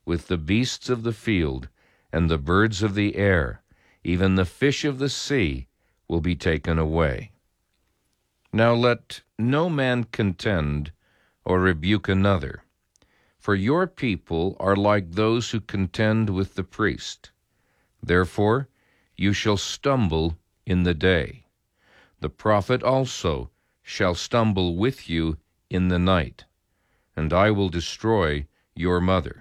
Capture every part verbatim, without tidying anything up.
with the beasts of the field and the birds of the air, even the fish of the sea will be taken away. Now let no man contend or rebuke another, for your people are like those who contend with the priest. Therefore you shall stumble in the day. The prophet also shall stumble with you in the night, and I will destroy your mother.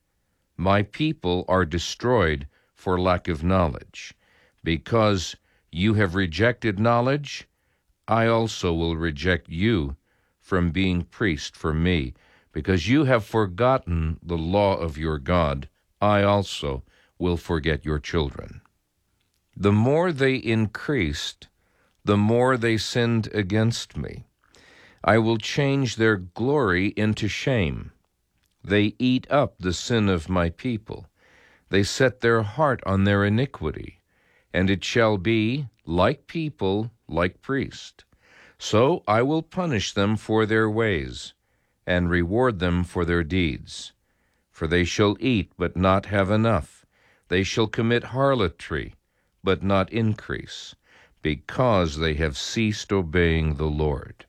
My people are destroyed for lack of knowledge. Because you have rejected knowledge, I also will reject you from being priest for me. Because you have forgotten the law of your God, I also will forget your children. The more they increased, the more they sinned against me. I will change their glory into shame. They eat up the sin of my people. They set their heart on their iniquity. And it shall be, like people, like priest. So I will punish them for their ways, and reward them for their deeds. For they shall eat, but not have enough. They shall commit harlotry, but not increase, because they have ceased obeying the Lord.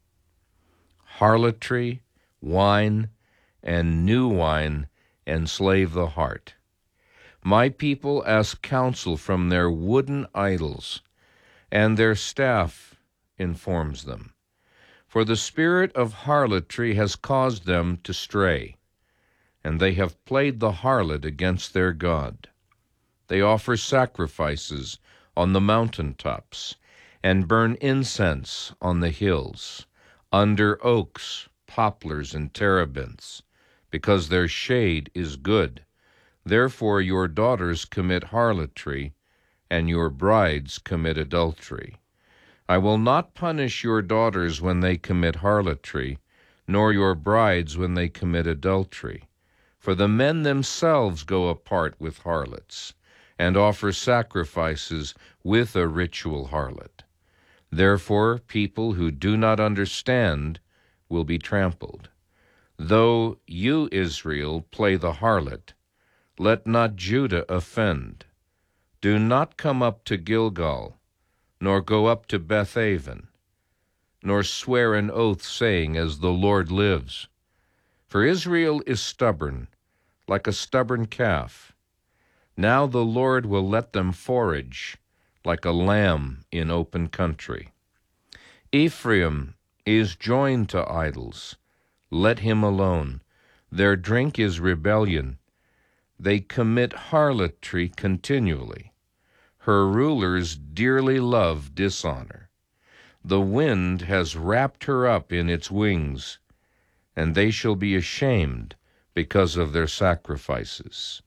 Harlotry, wine, and new wine enslave the heart. My people ask counsel from their wooden idols, and their staff informs them. For the spirit of harlotry has caused them to stray, and they have played the harlot against their God. They offer sacrifices on the mountaintops, and burn incense on the hills, under oaks, poplars, and terebinths, because their shade is good. Therefore your daughters commit harlotry, and your brides commit adultery. I will not punish your daughters when they commit harlotry, nor your brides when they commit adultery. For the men themselves go apart with harlots, and offer sacrifices with a ritual harlot. Therefore people who do not understand will be trampled. Though you, Israel, play the harlot, let not Judah offend. Do not come up to Gilgal, nor go up to Bethaven, nor swear an oath, saying, As the Lord lives. For Israel is stubborn, like a stubborn calf. Now the Lord will let them forage, like a lamb in open country. Ephraim is joined to idols. Let him alone. Their drink is rebellion. They commit harlotry continually. Her rulers dearly love dishonor. The wind has wrapped her up in its wings, and they shall be ashamed because of their sacrifices.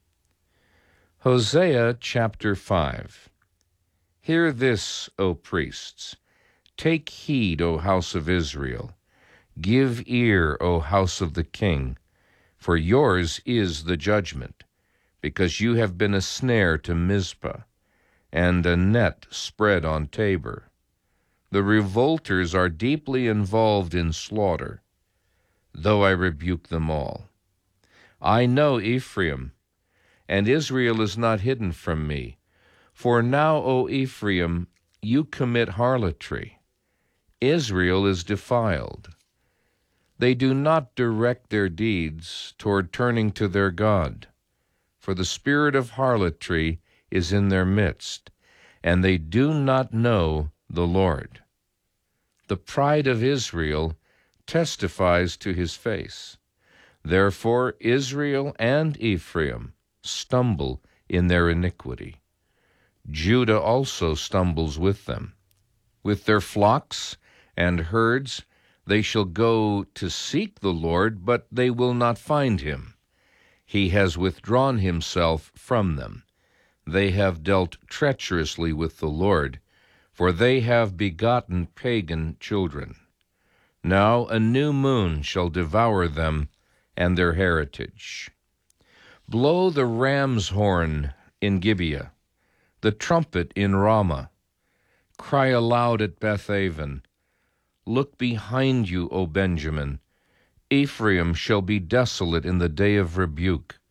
Hosea chapter five. Hear this, O priests. Take heed, O house of Israel. Give ear, O house of the king. For yours is the judgment, because you have been a snare to Mizpah, and a net spread on Tabor. The revolters are deeply involved in slaughter, though I rebuke them all. I know Ephraim, and Israel is not hidden from me. For now, O Ephraim, you commit harlotry. Israel is defiled. They do not direct their deeds toward turning to their God, for the spirit of harlotry is in their midst, and they do not know the Lord. The pride of Israel testifies to his face. Therefore Israel and Ephraim stumble in their iniquity. Judah also stumbles with them. With their flocks and herds they shall go to seek the Lord, but they will not find him. He has withdrawn himself from them. They have dealt treacherously with the Lord, for they have begotten pagan children. Now a new moon shall devour them and their heritage. Blow the ram's horn in Gibeah, the trumpet in Ramah. Cry aloud at Bethaven. Look behind you, O Benjamin. Ephraim shall be desolate in the day of rebuke.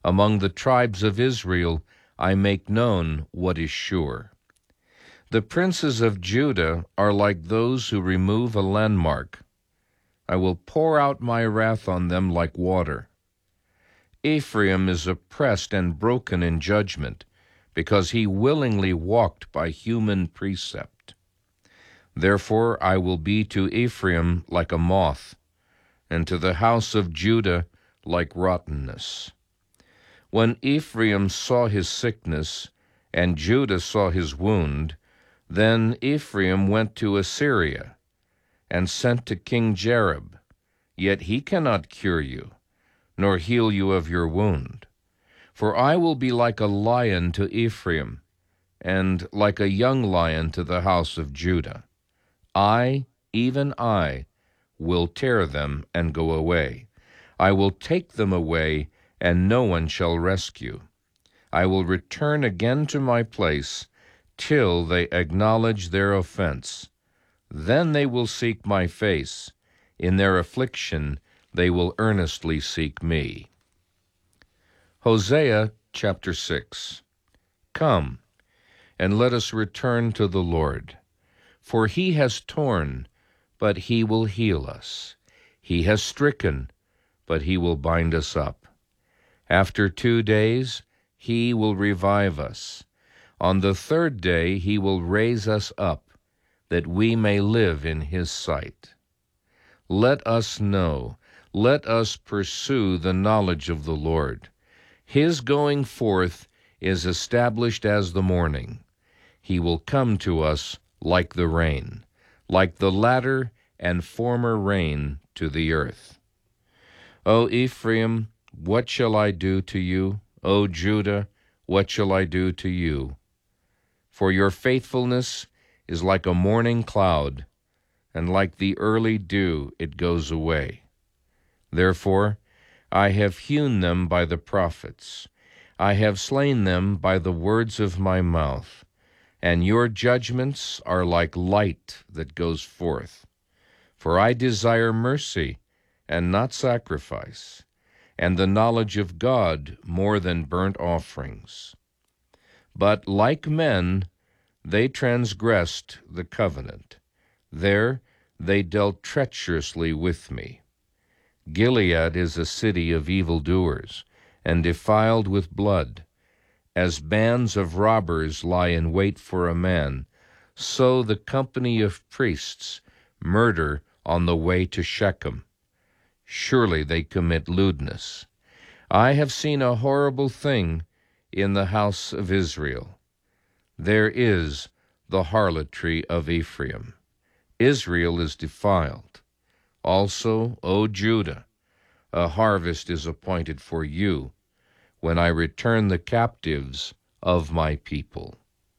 Among the tribes of Israel I make known what is sure. The princes of Judah are like those who remove a landmark. I will pour out my wrath on them like water. Ephraim is oppressed and broken in judgment, because he willingly walked by human precept. Therefore I will be to Ephraim like a moth, and to the house of Judah like rottenness. When Ephraim saw his sickness, and Judah saw his wound, then Ephraim went to Assyria, and sent to King Jareb, yet he cannot cure you, nor heal you of your wound. For I will be like a lion to Ephraim, and like a young lion to the house of Judah. I, even I, will tear them and go away. I will take them away, and no one shall rescue. I will return again to my place, till they acknowledge their offense. Then they will seek my face. In their affliction they will earnestly seek me. Hosea chapter six. Come, and let us return to the Lord. For he has torn, but he will heal us. He has stricken, but he will bind us up. After two days he will revive us. On the third day he will raise us up, that we may live in his sight. Let us know, let us pursue the knowledge of the Lord. His going forth is established as the morning. He will come to us like the rain, like the latter and former rain to the earth. O Ephraim, what shall I do to you? O Judah, what shall I do to you? For your faithfulness is like a morning cloud, and like the early dew it goes away. Therefore I have hewn them by the prophets. I have slain them by the words of my mouth. And your judgments are like light that goes forth. For I desire mercy and not sacrifice, and the knowledge of God more than burnt offerings. But like men, they transgressed the covenant. There they dealt treacherously with me. Gilead is a city of evildoers, and defiled with blood. As bands of robbers lie in wait for a man, so the company of priests murder on the way to Shechem. Surely they commit lewdness. I have seen a horrible thing in the house of Israel. There is the harlotry of Ephraim. Israel is defiled. Also, O Judah, a harvest is appointed for you, when I return the captives of my people.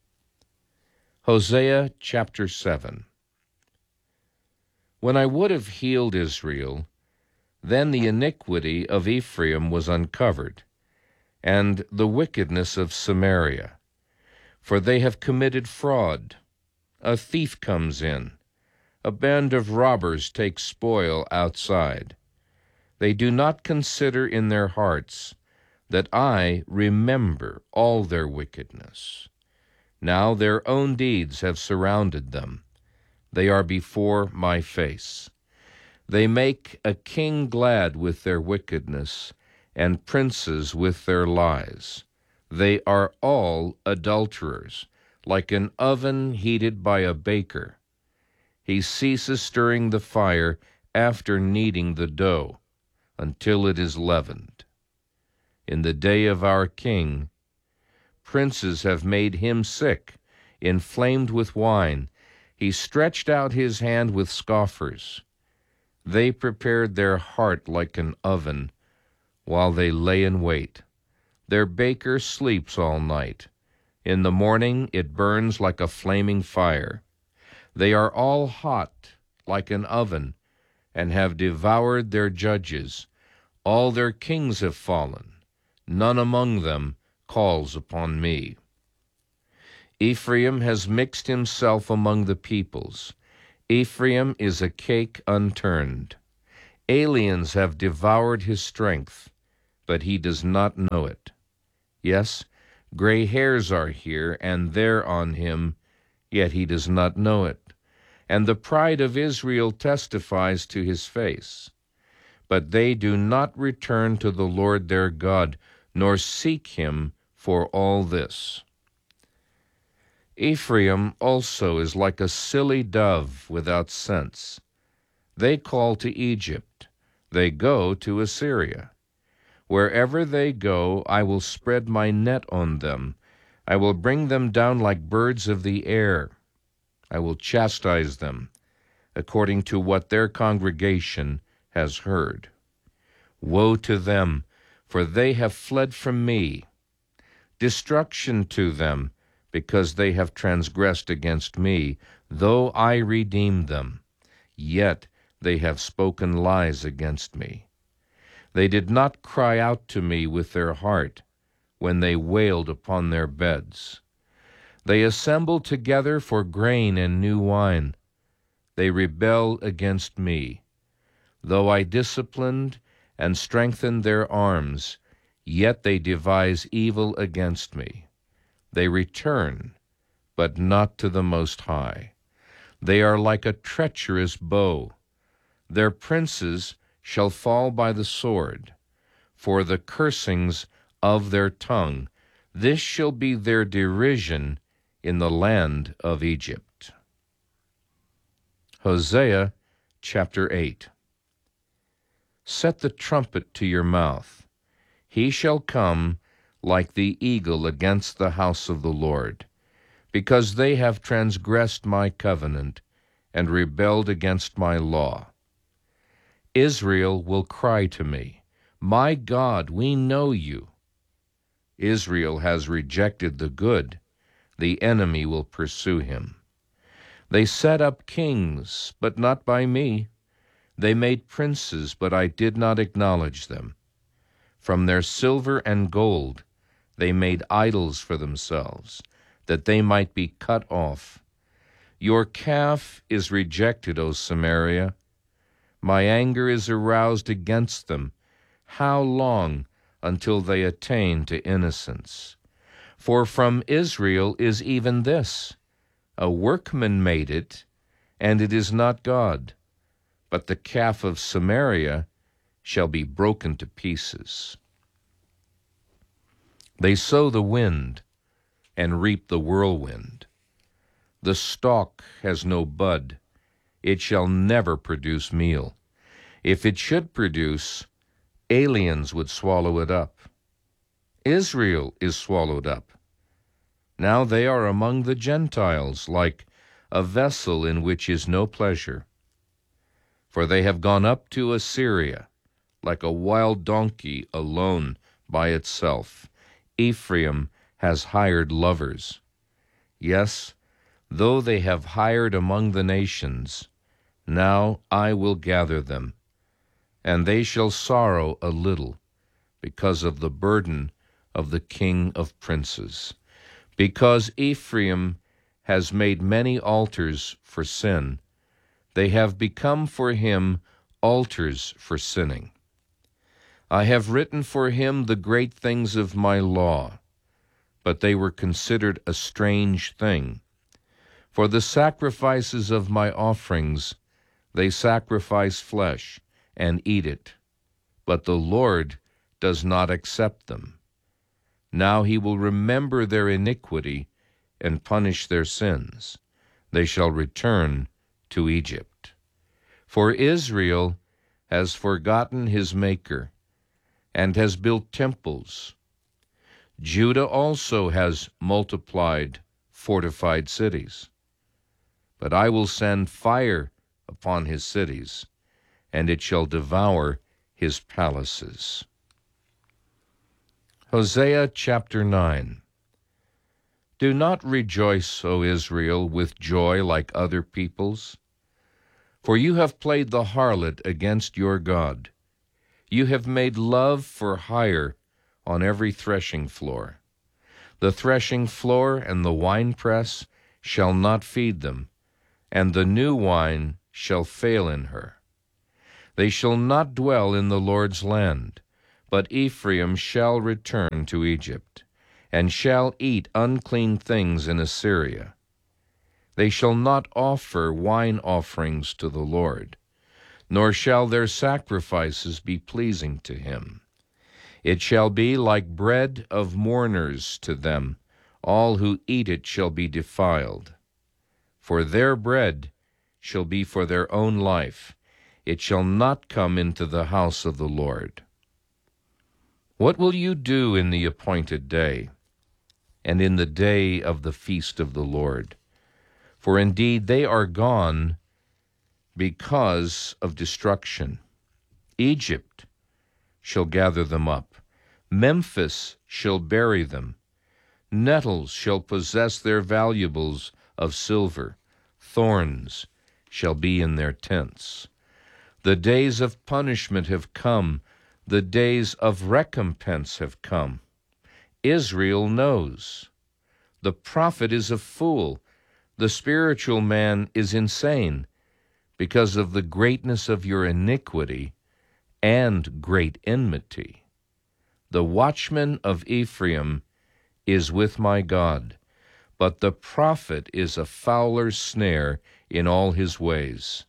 Hosea chapter seven. When I would have healed Israel, then the iniquity of Ephraim was uncovered, and the wickedness of Samaria. For they have committed fraud. A thief comes in. A band of robbers takes spoil outside. They do not consider in their hearts that I remember all their wickedness. Now their own deeds have surrounded them. They are before my face. They make a king glad with their wickedness, and princes with their lies. They are all adulterers, like an oven heated by a baker. He ceases stirring the fire after kneading the dough, until it is leavened. In the day of our king, princes have made him sick, inflamed with wine. He stretched out his hand with scoffers. They prepared their heart like an oven, while they lay in wait. Their baker sleeps all night. In the morning it burns like a flaming fire. They are all hot like an oven, and have devoured their judges. All their kings have fallen. None among them calls upon me. Ephraim has mixed himself among the peoples. Ephraim is a cake unturned. Aliens have devoured his strength. but he does not know it. Yes, gray hairs are here and there on him, yet he does not know it. And the pride of Israel testifies to his face. But they do not return to the Lord their God, nor seek him for all this. Ephraim also is like a silly dove without sense. They call to Egypt, they go to Assyria. Wherever they go, I will spread my net on them. I will bring them down like birds of the air. I will chastise them according to what their congregation has heard. Woe to them, for they have fled from me. Destruction to them, because they have transgressed against me, though I redeemed them. Yet they have spoken lies against me. They did not cry out to me with their heart when they wailed upon their beds. They assemble together for grain and new wine. They rebel against me. Though I disciplined and strengthened their arms, yet they devise evil against me. They return, but not to the Most High. They are like a treacherous bow. Their princes shall fall by the sword, for the cursings of their tongue. This shall be their derision in the land of Egypt. Hosea chapter eight. Set the trumpet to your mouth. He shall come like the eagle against the house of the Lord, because they have transgressed my covenant and rebelled against my law. Israel will cry to me, My God, we know you. Israel has rejected the good. The enemy will pursue him. They set up kings, but not by me. They made princes, but I did not acknowledge them. From their silver and gold they made idols for themselves, that they might be cut off. Your calf is rejected, O Samaria. My anger is aroused against them. How long until they attain to innocence? For from Israel is even this, a workman made it, and it is not God. But the calf of Samaria shall be broken to pieces. They sow the wind and reap the whirlwind. The stalk has no bud. It shall never produce meal. If it should produce, aliens would swallow it up. Israel is swallowed up. Now they are among the Gentiles, like a vessel in which is no pleasure. For they have gone up to Assyria, like a wild donkey alone by itself. Ephraim has hired lovers. Yes, though they have hired among the nations, now I will gather them, and they shall sorrow a little because of the burden of the king of princes. Because Ephraim has made many altars for sin, they have become for him altars for sinning. I have written for him the great things of my law, but they were considered a strange thing. For the sacrifices of my offerings, they sacrifice flesh and eat it, but the Lord does not accept them. Now he will remember their iniquity and punish their sins. They shall return to Egypt. For Israel has forgotten his Maker and has built temples. Judah also has multiplied fortified cities. But I will send fire upon his cities, and it shall devour his palaces. Hosea chapter nine. Do not rejoice, O Israel, with joy like other peoples, for you have played the harlot against your God. You have made love for hire on every threshing floor. The threshing floor and the winepress shall not feed them, and the new wine shall fail in her. They shall not dwell in the Lord's land, But Ephraim shall return to Egypt, and shall eat unclean things in Assyria. They shall not offer wine offerings to the Lord, nor shall their sacrifices be pleasing to him. It shall be like bread of mourners to them. All who eat it shall be defiled. For their bread shall be for their own life. It shall not come into the house of the Lord. What will you do in the appointed day, and in the day of the feast of the Lord? For indeed they are gone because of destruction. Egypt shall gather them up. Memphis shall bury them. Nettles shall possess their valuables of silver. Thorns shall be in their tents. The days of punishment have come. The days of recompense have come. Israel knows. The prophet is a fool. The spiritual man is insane, because of the greatness of your iniquity and great enmity. The watchman of Ephraim is with my God, but the prophet is a fowler's snare in all his ways.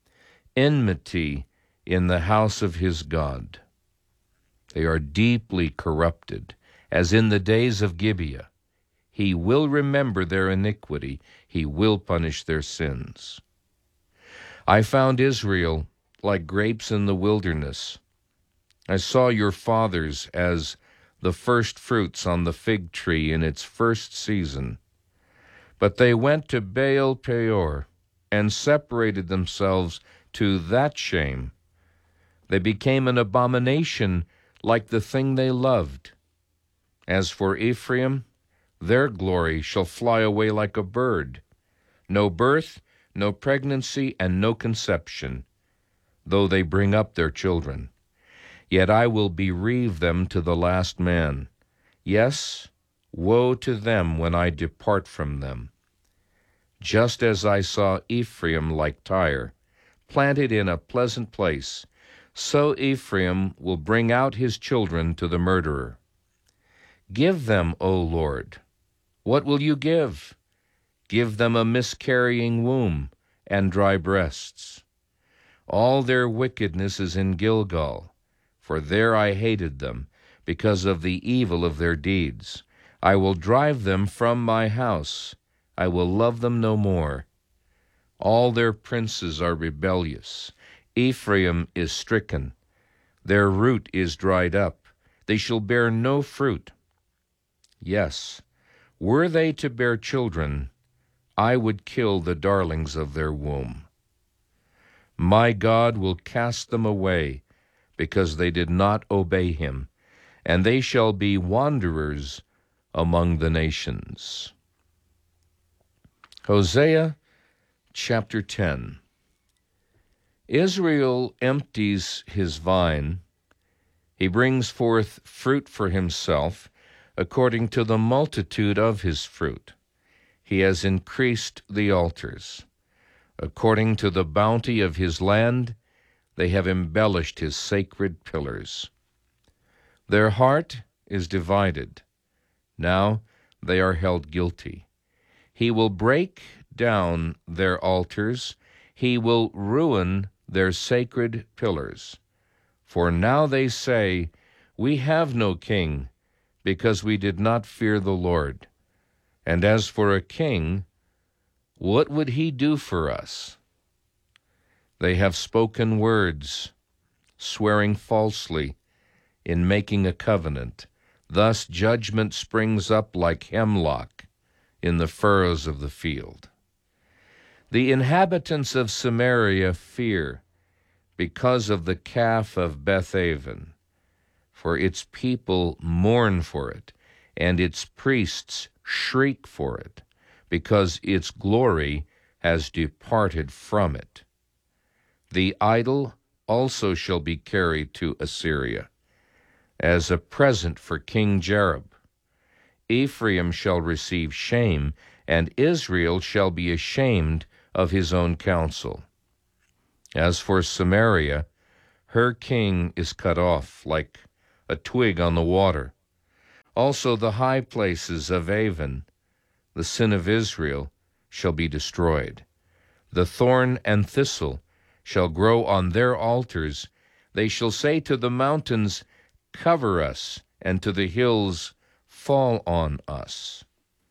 Enmity in the house of his God. They are deeply corrupted, as in the days of Gibeah. He will remember their iniquity. He will punish their sins. I found Israel like grapes in the wilderness. I saw your fathers as the first fruits on the fig tree in its first season. But they went to Baal Peor and separated themselves to that shame. They became an abomination like the thing they loved. As for Ephraim, their glory shall fly away like a bird. No birth, no pregnancy, and no conception, though they bring up their children. Yet I will bereave them to the last man. Yes, woe to them when I depart from them. Just as I saw Ephraim like Tyre, planted in a pleasant place, so Ephraim will bring out his children to the murderer. Give them, O Lord. What will you give? Give them a miscarrying womb and dry breasts. All their wickedness is in Gilgal, for there I hated them, because of the evil of their deeds. I will drive them from my house. I will love them no more. All their princes are rebellious. Ephraim is stricken. Their root is dried up. They shall bear no fruit. Yes, were they to bear children, I would kill the darlings of their womb. My God will cast them away, because they did not obey him, and they shall be wanderers among the nations. Hosea chapter ten. Israel empties his vine. He brings forth fruit for himself, according to the multitude of his fruit. He has increased the altars. According to the bounty of his land, they have embellished his sacred pillars. Their heart is divided. Now they are held guilty. He will break down their altars. He will ruin their sacred pillars. For now they say, we have no king, because we did not fear the Lord. And as for a king, what would he do for us? They have spoken words, swearing falsely in making a covenant. Thus judgment springs up like hemlock in the furrows of the field. The inhabitants of Samaria fear because of the calf of Bethaven, for its people mourn for it, and its priests shriek for it, because its glory has departed from it. The idol also shall be carried to Assyria, as a present for King Jareb. Ephraim shall receive shame, and Israel shall be ashamed of his own counsel. As for Samaria, her king is cut off like a twig on the water. Also the high places of Avon, the sin of Israel, shall be destroyed. The thorn and thistle shall grow on their altars. They shall say to the mountains, Cover us, and to the hills, Fall on us.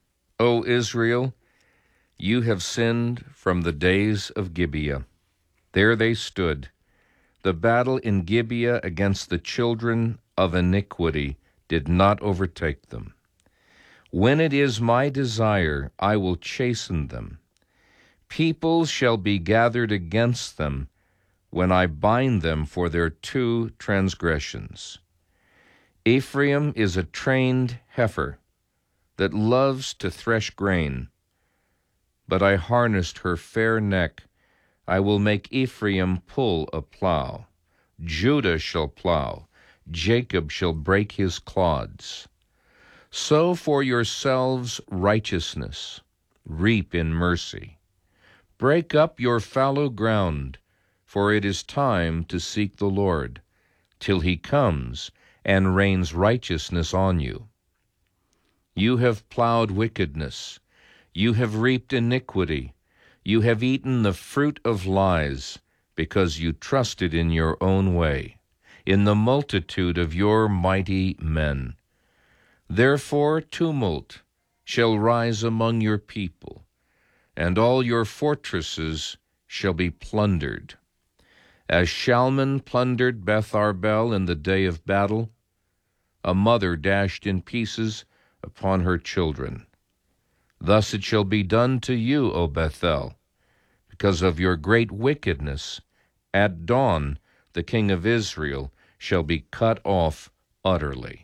O Israel, you have sinned from the days of Gibeah. There they stood, the battle in Gibeah against the children of iniquity did not overtake them. When it is my desire, I will chasten them. People shall be gathered against them when I bind them for their two transgressions. Ephraim is a trained heifer that loves to thresh grain, but I harnessed her fair neck. I will make Ephraim pull a plow. Judah shall plow. Jacob shall break his clods. Sow for yourselves righteousness. Reap in mercy. Break up your fallow ground, for it is time to seek the Lord, till he comes and rains righteousness on you. You have plowed wickedness. You have reaped iniquity. You have eaten the fruit of lies, because you trusted in your own way, in the multitude of your mighty men. Therefore tumult shall rise among your people, and all your fortresses shall be plundered. As Shalman plundered Beth Arbel in the day of battle, a mother dashed in pieces upon her children. Thus it shall be done to you, O Bethel, because of your great wickedness. At dawn the king of Israel shall be cut off utterly.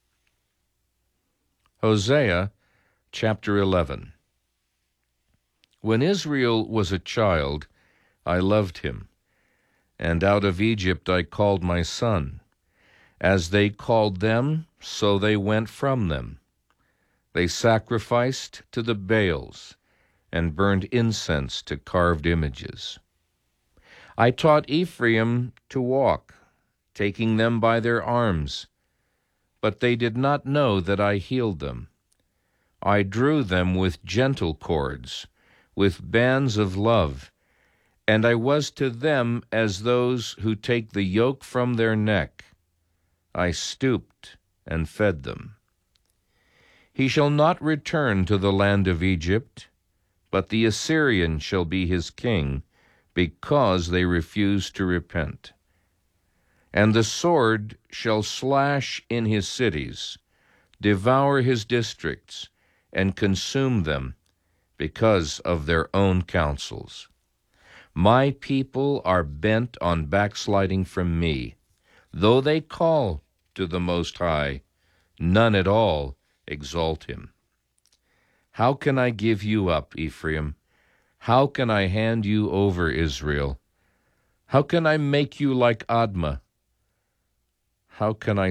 Hosea chapter eleven. When Israel was a child, I loved him, and out of Egypt I called my son. As they called them, so they went from them. They sacrificed to the Baals and burned incense to carved images. I taught Ephraim to walk, taking them by their arms, but they did not know that I healed them. I drew them with gentle cords, with bands of love, and I was to them as those who take the yoke from their neck. I stooped and fed them. He shall not return to the land of Egypt, but the Assyrian shall be his king, because they refuse to repent. And the sword shall slash in his cities, devour his districts, and consume them, because of their own counsels. My people are bent on backsliding from me. Though they call to the Most High, none at all exalt him. How can I give you up, Ephraim? How can I hand you over, Israel? How can I make you like Admah? How can I